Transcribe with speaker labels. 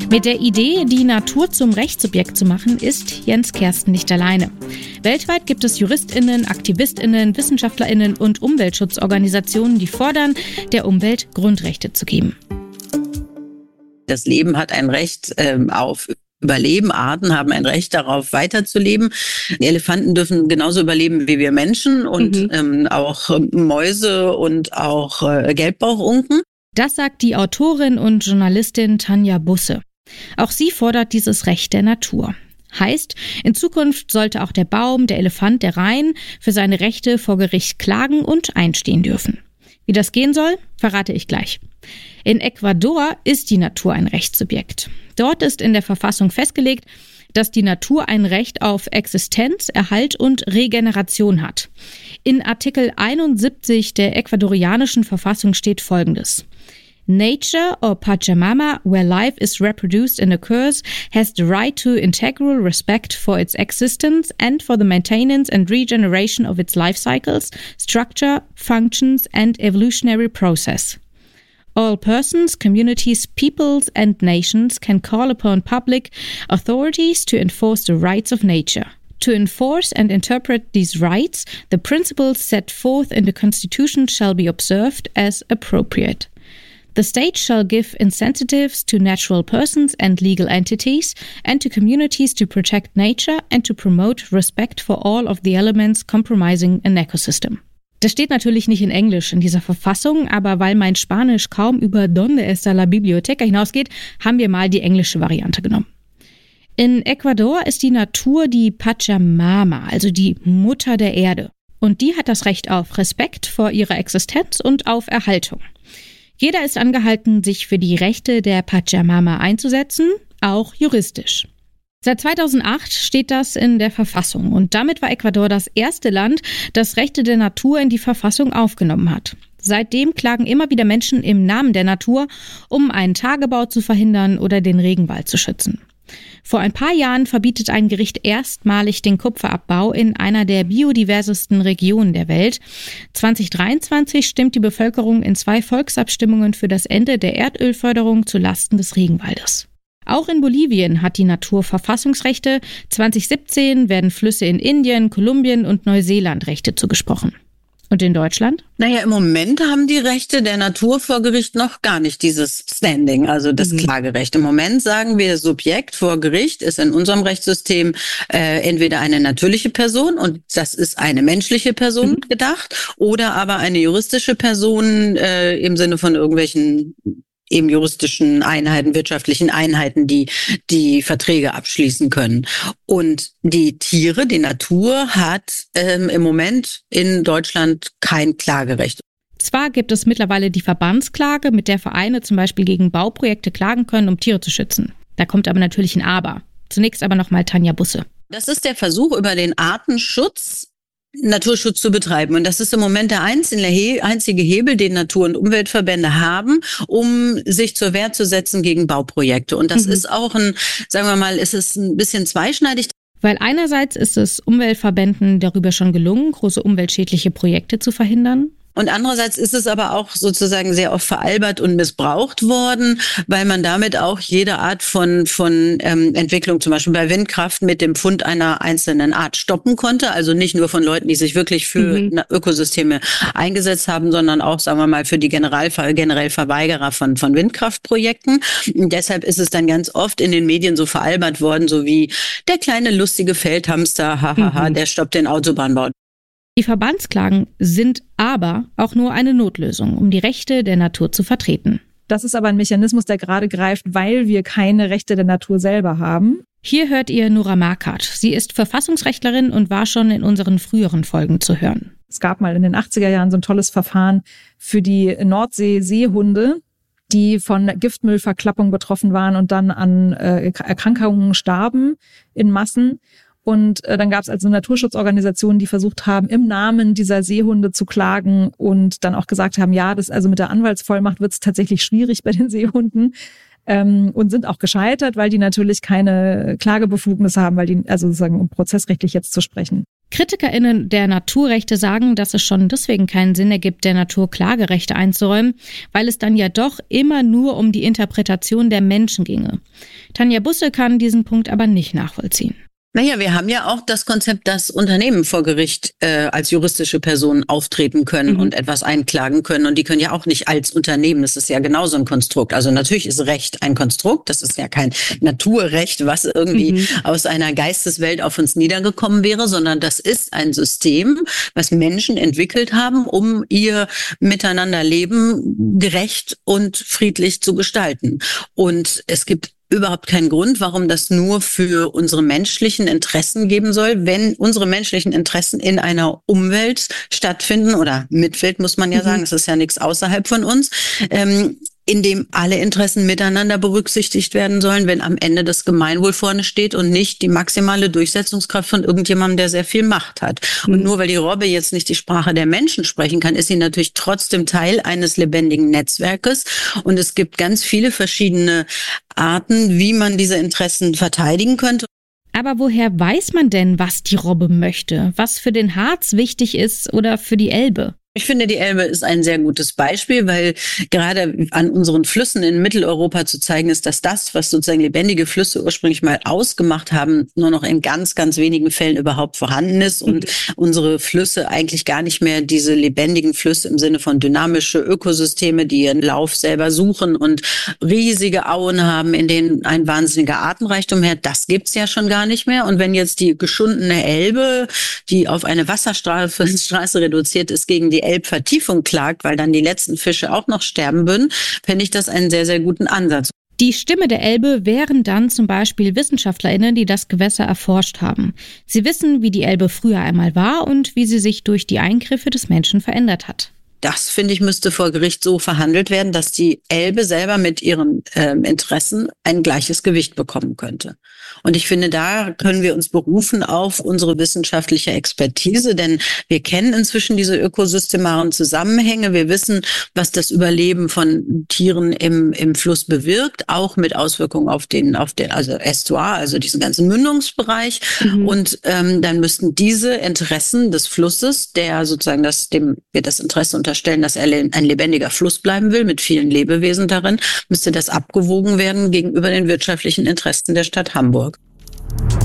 Speaker 1: Mit der Idee, die Natur zum Rechtssubjekt zu machen, ist Jens Kersten nicht alleine. Weltweit gibt es JuristInnen, AktivistInnen, WissenschaftlerInnen und Umweltschutzorganisationen, die fordern, der Umwelt Grundrechte zu geben.
Speaker 2: Das Leben hat ein Recht auf Überleben. Arten haben ein Recht darauf, weiterzuleben. Die Elefanten dürfen genauso überleben wie wir Menschen und auch Mäuse und auch Gelbbauchunken.
Speaker 1: Das sagt die Autorin und Journalistin Tanja Busse. Auch sie fordert dieses Recht der Natur. Heißt, in Zukunft sollte auch der Baum, der Elefant, der Rhein für seine Rechte vor Gericht klagen und einstehen dürfen. Wie das gehen soll, verrate ich gleich. In Ecuador ist die Natur ein Rechtssubjekt. Dort ist in der Verfassung festgelegt, dass die Natur ein Recht auf Existenz, Erhalt und Regeneration hat. In Artikel 71 der ecuadorianischen Verfassung steht Folgendes: Nature or Pachamama, where life is reproduced and occurs, has the right to integral respect for its existence and for the maintenance and regeneration of its life cycles, structure, functions and evolutionary process. All persons, communities, peoples and nations can call upon public authorities to enforce the rights of nature. To enforce and interpret these rights, the principles set forth in the Constitution shall be observed as appropriate. The state shall give incentives to natural persons and legal entities and to communities to protect nature and to promote respect for all of the elements comprising an ecosystem. Das steht natürlich nicht in Englisch in dieser Verfassung, aber weil mein Spanisch kaum über Donde está la biblioteca hinausgeht, haben wir mal die englische Variante genommen. In Ecuador ist die Natur die Pachamama, also die Mutter der Erde. Und die hat das Recht auf Respekt vor ihrer Existenz und auf Erhaltung. Jeder ist angehalten, sich für die Rechte der Pachamama einzusetzen, auch juristisch. Seit 2008 steht das in der Verfassung und damit war Ecuador das erste Land, das Rechte der Natur in die Verfassung aufgenommen hat. Seitdem klagen immer wieder Menschen im Namen der Natur, um einen Tagebau zu verhindern oder den Regenwald zu schützen. Vor ein paar Jahren verbietet ein Gericht erstmalig den Kupferabbau in einer der biodiversesten Regionen der Welt. 2023 stimmt die Bevölkerung in 2 Volksabstimmungen für das Ende der Erdölförderung zu Lasten des Regenwaldes. Auch in Bolivien hat die Natur Verfassungsrechte. 2017 werden Flüsse in Indien, Kolumbien und Neuseeland Rechte zugesprochen. Und in Deutschland?
Speaker 2: Naja, im Moment haben die Rechte der Natur vor Gericht noch gar nicht dieses Standing, also das Klagerecht. Im Moment sagen wir, Subjekt vor Gericht ist in unserem Rechtssystem entweder eine natürliche Person, und das ist eine menschliche Person gedacht, oder aber eine juristische Person im Sinne von irgendwelchen eben juristischen Einheiten, wirtschaftlichen Einheiten, die Verträge abschließen können. Und die Tiere, die Natur hat im Moment in Deutschland kein Klagerecht.
Speaker 1: Zwar gibt es mittlerweile die Verbandsklage, mit der Vereine zum Beispiel gegen Bauprojekte klagen können, um Tiere zu schützen. Da kommt aber natürlich ein Aber. Zunächst aber nochmal Tanja Busse.
Speaker 2: Das ist der Versuch, über den Artenschutz Naturschutz zu betreiben. Und das ist im Moment der einzige Hebel, den Natur- und Umweltverbände haben, um sich zur Wehr zu setzen gegen Bauprojekte. Und das ist auch sagen wir mal, ist es ein bisschen zweischneidig.
Speaker 1: Weil einerseits ist es Umweltverbänden darüber schon gelungen, große umweltschädliche Projekte zu verhindern.
Speaker 2: Und andererseits ist es aber auch sozusagen sehr oft veralbert und missbraucht worden, weil man damit auch jede Art von Entwicklung, zum Beispiel bei Windkraft, mit dem Fund einer einzelnen Art stoppen konnte. Also nicht nur von Leuten, die sich wirklich für Ökosysteme eingesetzt haben, sondern auch, sagen wir mal, für die generell Verweigerer von Windkraftprojekten. Und deshalb ist es dann ganz oft in den Medien so veralbert worden, so wie der kleine lustige Feldhamster, hahaha, der stoppt den Autobahnbau.
Speaker 1: Die Verbandsklagen sind aber auch nur eine Notlösung, um die Rechte der Natur zu vertreten.
Speaker 3: Das ist aber ein Mechanismus, der gerade greift, weil wir keine Rechte der Natur selber haben.
Speaker 1: Hier hört ihr Nora Markert. Sie ist Verfassungsrechtlerin und war schon in unseren früheren Folgen zu hören.
Speaker 3: Es gab mal in den 80er Jahren so ein tolles Verfahren für die Nordsee-Seehunde, die von Giftmüllverklappung betroffen waren und dann an Erkrankungen starben in Massen. Und dann gab es also Naturschutzorganisationen, die versucht haben, im Namen dieser Seehunde zu klagen und dann auch gesagt haben, ja, das also mit der Anwaltsvollmacht wird es tatsächlich schwierig bei den Seehunden, und sind auch gescheitert, weil die natürlich keine Klagebefugnis haben, weil die, also sozusagen, um prozessrechtlich jetzt zu sprechen.
Speaker 1: KritikerInnen der Naturrechte sagen, dass es schon deswegen keinen Sinn ergibt, der Natur Klagerechte einzuräumen, weil es dann ja doch immer nur um die Interpretation der Menschen ginge. Tanja Busse kann diesen Punkt aber nicht nachvollziehen.
Speaker 2: Naja, wir haben ja auch das Konzept, dass Unternehmen vor Gericht als juristische Personen auftreten können und etwas einklagen können. Und die können ja auch nicht als Unternehmen, das ist ja genauso ein Konstrukt. Also natürlich ist Recht ein Konstrukt, das ist ja kein Naturrecht, was irgendwie aus einer Geisteswelt auf uns niedergekommen wäre, sondern das ist ein System, was Menschen entwickelt haben, um ihr Miteinanderleben gerecht und friedlich zu gestalten. Und es gibt überhaupt keinen Grund, warum das nur für unsere menschlichen Interessen geben soll, wenn unsere menschlichen Interessen in einer Umwelt stattfinden oder Mitwelt, muss man ja sagen, es ist ja nichts außerhalb von uns, in dem alle Interessen miteinander berücksichtigt werden sollen, wenn am Ende das Gemeinwohl vorne steht und nicht die maximale Durchsetzungskraft von irgendjemandem, der sehr viel Macht hat. Und nur weil die Robbe jetzt nicht die Sprache der Menschen sprechen kann, ist sie natürlich trotzdem Teil eines lebendigen Netzwerkes. Und es gibt ganz viele verschiedene Arten, wie man diese Interessen verteidigen könnte.
Speaker 1: Aber woher weiß man denn, was die Robbe möchte? Was für den Harz wichtig ist oder für die Elbe?
Speaker 2: Ich finde, die Elbe ist ein sehr gutes Beispiel, weil gerade an unseren Flüssen in Mitteleuropa zu zeigen ist, dass das, was sozusagen lebendige Flüsse ursprünglich mal ausgemacht haben, nur noch in ganz, ganz wenigen Fällen überhaupt vorhanden ist und unsere Flüsse eigentlich gar nicht mehr diese lebendigen Flüsse im Sinne von dynamische Ökosysteme, die ihren Lauf selber suchen und riesige Auen haben, in denen ein wahnsinniger Artenreichtum herrscht. Das gibt's ja schon gar nicht mehr. Und wenn jetzt die geschundene Elbe, die auf eine Wasserstraße reduziert ist, gegen die Elbvertiefung klagt, weil dann die letzten Fische auch noch sterben würden, fände ich das einen sehr, sehr guten Ansatz.
Speaker 1: Die Stimme der Elbe wären dann zum Beispiel WissenschaftlerInnen, die das Gewässer erforscht haben. Sie wissen, wie die Elbe früher einmal war und wie sie sich durch die Eingriffe des Menschen verändert hat.
Speaker 2: Das, finde ich, müsste vor Gericht so verhandelt werden, dass die Elbe selber mit ihren Interessen ein gleiches Gewicht bekommen könnte. Und ich finde, da können wir uns berufen auf unsere wissenschaftliche Expertise, denn wir kennen inzwischen diese ökosystemaren Zusammenhänge. Wir wissen, was das Überleben von Tieren im Fluss bewirkt, auch mit Auswirkungen auf den also Ästuar, also diesen ganzen Mündungsbereich. Und dann müssten diese Interessen des Flusses, der sozusagen dem wir das Interesse unterstellen, dass er ein lebendiger Fluss bleiben will, mit vielen Lebewesen darin, müsste das abgewogen werden gegenüber den wirtschaftlichen Interessen der Stadt Hamburg.